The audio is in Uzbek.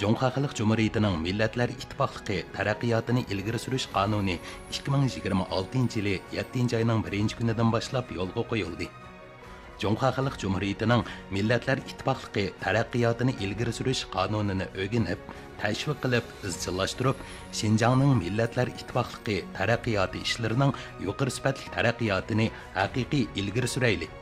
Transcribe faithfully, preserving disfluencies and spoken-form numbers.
Жоңқа Халық Cumhuriyeti'nin Milletler İttifaqlığı taraqqiyotini ilgari surish qonuni ikki ming yigirma oltinchi yili yettinchi oyning birinchi kunidan boshlab yo'lga qo'yildi. Жоңқа Халық Cumhuriyeti'nin Milletler İttifaqlığı taraqqiyotini ilgari surish qonunini o'rganib, tashviq qilib, izchillashtirib, Şinjanning Milletler İttifaqlığı taraqqiyoti ishlarining yuqori sifatli taraqqiyotini haqiqiy ilgari surayli.